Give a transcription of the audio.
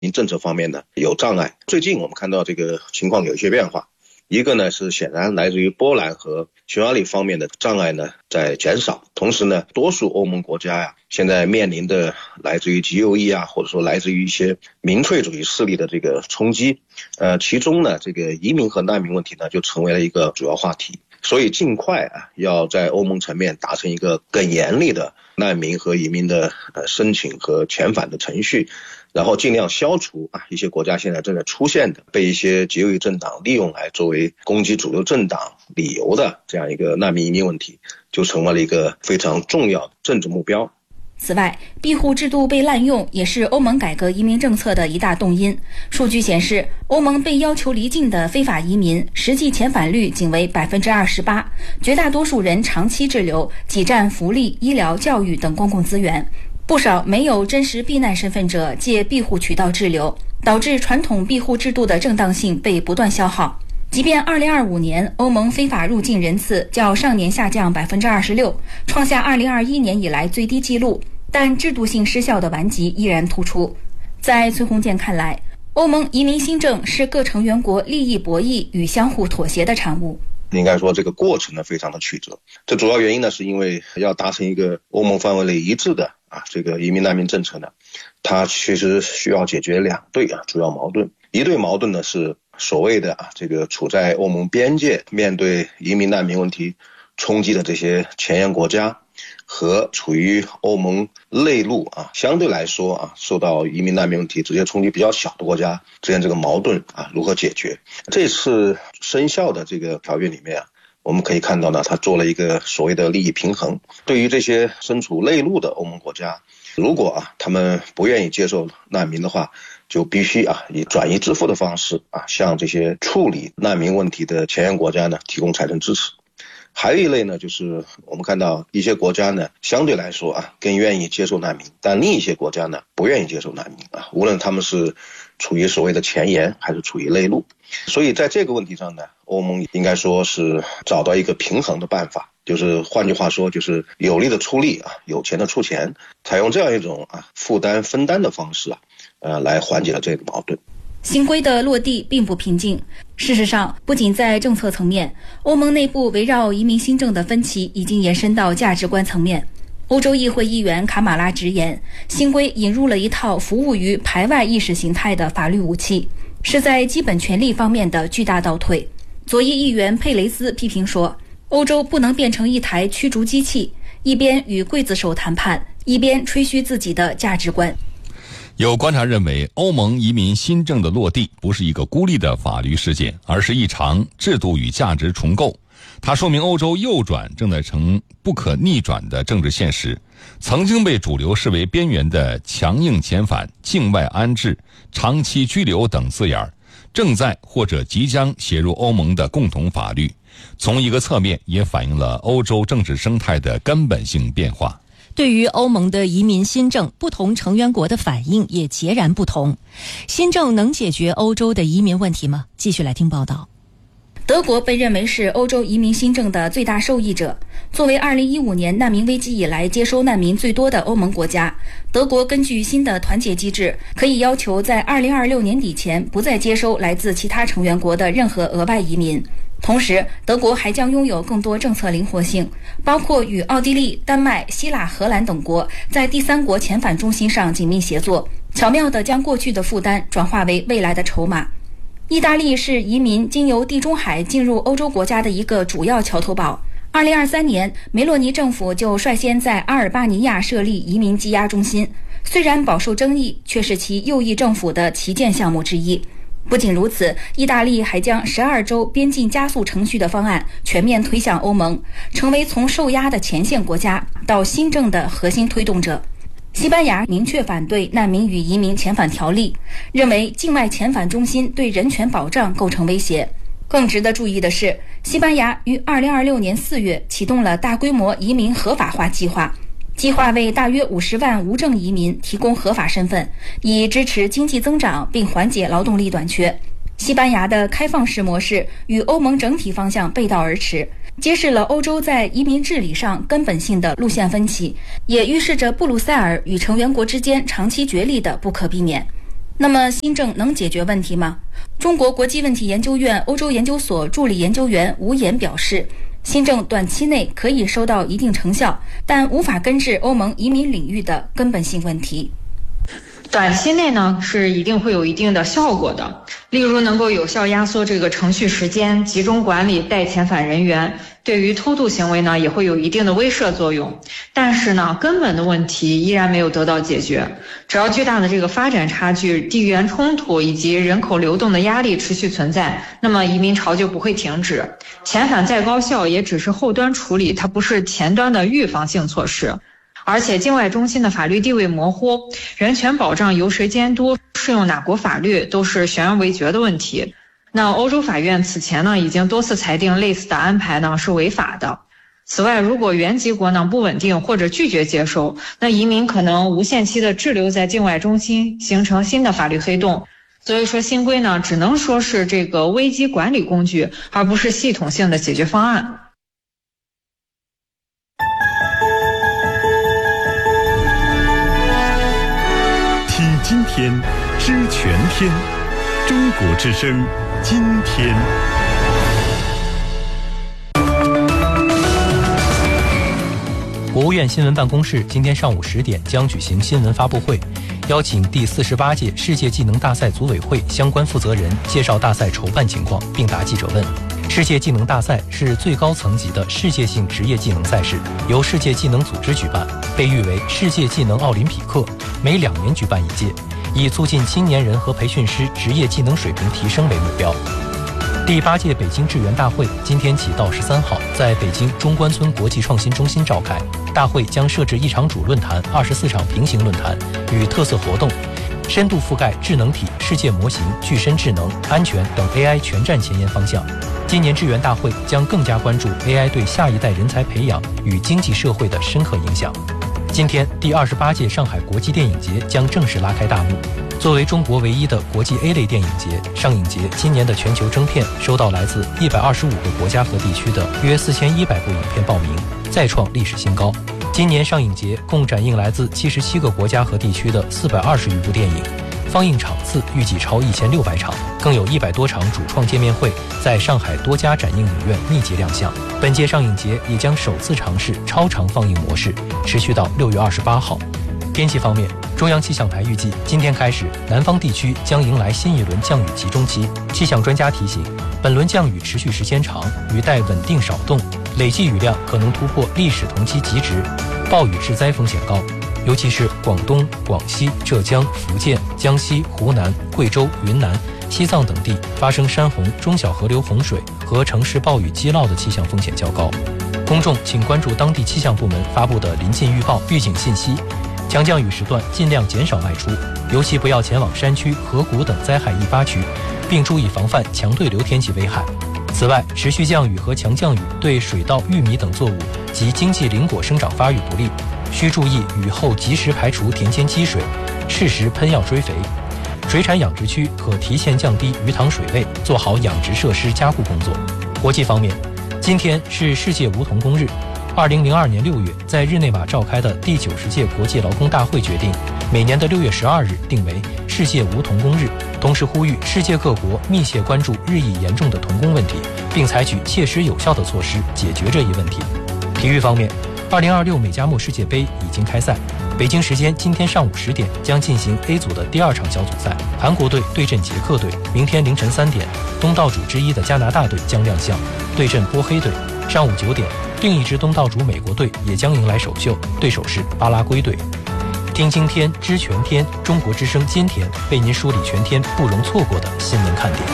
民政策方面呢有障碍。最近我们看到这个情况有一些变化，一个呢是显然来自于波兰和匈牙利方面的障碍呢在减少，同时呢多数欧盟国家现在面临的来自于极右翼或者说来自于一些民粹主义势力的这个冲击，其中呢这个移民和难民问题呢就成为了一个主要话题。所以尽快要在欧盟层面达成一个更严厉的难民和移民的申请和遣返的程序，然后尽量消除一些国家现在正在出现的被一些极右翼政党利用来作为攻击主流政党理由的这样一个难民移民问题，就成为了一个非常重要的政治目标。 此外，庇护制度被滥用也是欧盟改革移民政策的一大动因。数据显示，欧盟被要求离境的非法移民实际遣返率仅为 28%， 绝大多数人长期滞留，挤占福利、医疗、教育等公共资源。不少没有真实避难身份者借庇护渠道滞留，导致传统庇护制度的正当性被不断消耗。即便2025年欧盟非法入境人次较上年下降 26%， 创下2021年以来最低纪录，但制度性失效的顽疾依然突出。在崔洪建看来，欧盟移民新政是各成员国利益博弈与相互妥协的产物。 应该说这个过程呢非常的曲折，这主要原因呢是因为要达成一个欧盟范围内一致的这个移民难民政策呢，它其实需要解决两对主要矛盾。一对矛盾呢是所谓的这个处在欧盟边界面对移民难民问题冲击的这些前沿国家，和处于欧盟内陆相对来说受到移民难民问题直接冲击比较小的国家之间这个矛盾如何解决。这次生效的这个条约里面我们可以看到呢，它做了一个所谓的利益平衡。对于这些身处内陆的欧盟国家，如果他们不愿意接受难民的话，就必须以转移支付的方式向这些处理难民问题的前沿国家呢提供财政支持。还有一类呢，就是我们看到一些国家呢相对来说更愿意接受难民，但另一些国家呢不愿意接受难民无论他们是处于所谓的前沿还是处于内陆。所以在这个问题上呢，欧盟应该说是找到一个平衡的办法，就是换句话说，就是有力的出力有钱的出钱，采用这样一种负担分担的方式来缓解了这个矛盾。 新规的落地并不平静。事实上，不仅在政策层面，欧盟内部围绕移民新政的分歧已经延伸到价值观层面。欧洲议会议员卡马拉直言，新规引入了一套服务于排外意识形态的法律武器，是在基本权利方面的巨大倒退。左翼议员佩雷斯批评说，欧洲不能变成一台驱逐机器，一边与刽子手谈判，一边吹嘘自己的价值观。 有观察认为，欧盟移民新政的落地不是一个孤立的法律事件，而是一场制度与价值重构。它说明欧洲右转正在成不可逆转的政治现实。曾经被主流视为边缘的强硬遣返、境外安置、长期居留等字眼，正在或者即将写入欧盟的共同法律。从一个侧面也反映了欧洲政治生态的根本性变化。 对于欧盟的移民新政，不同成员国的反应也截然不同。新政能解决欧洲的移民问题吗？继续来听报道。 德国被认为是欧洲移民新政的最大受益者。作为2015年难民危机以来接收难民最多的欧盟国家，德国根据新的团结机制，可以要求在2026年底前不再接收来自其他成员国的任何额外移民。同时，德国还将拥有更多政策灵活性，包括与奥地利、丹麦、希腊、荷兰等国在第三国遣返中心上紧密协作，巧妙地将过去的负担转化为未来的筹码。意大利是移民经由地中海进入欧洲国家的一个主要桥头堡。2023年，梅洛尼政府就率先在阿尔巴尼亚设立移民羁押中心，虽然饱受争议，却是其右翼政府的旗舰项目之一。不仅如此，意大利还将12周边境加速程序的方案全面推向欧盟，成为从受压的前线国家到新政的核心推动者。西班牙明确反对难民与移民遣返条例，认为境外遣返中心对人权保障构成威胁。更值得注意的是，西班牙于2026年4月启动了大规模移民合法化计划，计划为大约50万无证移民提供合法身份，以支持经济增长并缓解劳动力短缺。西班牙的开放式模式与欧盟整体方向背道而驰，揭示了欧洲在移民治理上根本性的路线分歧，也预示着布鲁塞尔与成员国之间长期角力的不可避免。 那么新政能解决问题吗？中国国际问题研究院欧洲研究所助理研究员吴岩表示，新政短期内可以收到一定成效，但无法根治欧盟移民领域的根本性问题。 短期内呢，是一定会有一定的效果的，例如能够有效压缩这个程序时间，集中管理待遣返人员，对于偷渡行为呢也会有一定的威慑作用。但是呢，根本的问题依然没有得到解决。只要巨大的这个发展差距、地缘冲突以及人口流动的压力持续存在，那么移民潮就不会停止。遣返再高效，也只是后端处理，它不是前端的预防性措施。而且境外中心的法律地位模糊，人权保障由谁监督，适用哪国法律，都是悬而未决的问题。那欧洲法院此前呢，已经多次裁定类似的安排呢是违法的。此外，如果原籍国呢不稳定或者拒绝接收，那移民可能无限期的滞留在境外中心，形成新的法律黑洞。所以说新规呢，只能说是这个危机管理工具，而不是系统性的解决方案。 今天知全天，中国之声今天。 国务院新闻办公室今天上午10点将举行新闻发布会，邀请第48届世界技能大赛组委会相关负责人介绍大赛筹办情况，并答记者问。世界技能大赛是最高层级的世界性职业技能赛事，由世界技能组织举办，被誉为世界技能奥林匹克，每2年举办一届，以促进青年人和培训师职业技能水平提升为目标。第8届北京智源大会今天起到13号在北京中关村国际创新中心召开，大会将设置1场主论坛、24场平行论坛与特色活动，深度覆盖智能体、世界模型、具身智能、安全等 AI 全站前沿方向。今年智源大会将更加关注 AI 对下一代人才培养与经济社会的深刻影响。今天，第28届上海国际电影节将正式拉开大幕。作为中国唯一的国际 A 类电影节，上影节今年的全球征片收到来自125个国家和地区的约4100部影片报名，再创历史新高。今年上影节共展映来自77个国家和地区的420余部电影，放映场次预计超1600场，更有100多场主创见面会在上海多家展映影院密集亮相。本届上影节也将首次尝试超长放映模式，持续到6月28号。天气方面，中央气象台预计今天开始，南方地区将迎来新一轮降雨集中期。气象专家提醒，本轮降雨持续时间长，雨带稳定少动，累计雨量可能突破历史同期极值，暴雨致灾风险高。尤其是广东、广西、浙江、福建、江西、湖南、贵州、云南、西藏等地发生山洪、中小河流洪水和城市暴雨积涝的气象风险较高。公众请关注当地气象部门发布的临近预报、预警信息，强降雨时段尽量减少外出，尤其不要前往山区、河谷等灾害易发区，并注意防范强对流天气危害。此外，持续降雨和强降雨对水稻、玉米等作物及经济林果生长发育不利，需注意雨后及时排除田间积水，适时喷药追肥。水产养殖区可提前降低鱼塘水位，做好养殖设施加固工作。国际方面，今天是世界梧桐公日。2002年6月在日内瓦召开的第90届国际劳工大会决定，每年的6月12日定为世界梧桐公日，同时呼吁世界各国密切关注日益严重的童工问题，并采取切实有效的措施解决这一问题。体育方面，2026美加墨世界杯已经开赛，北京时间今天上午10点将进行 A 组的第2场小组赛，韩国队对阵捷克队。明天凌晨3点，东道主之一的加拿大队将亮相，对阵波黑队。上午9点，另一支东道主美国队也将迎来首秀，对手是巴拉圭队。听今天知全天，中国之声今天为您梳理全天不容错过的新闻看点。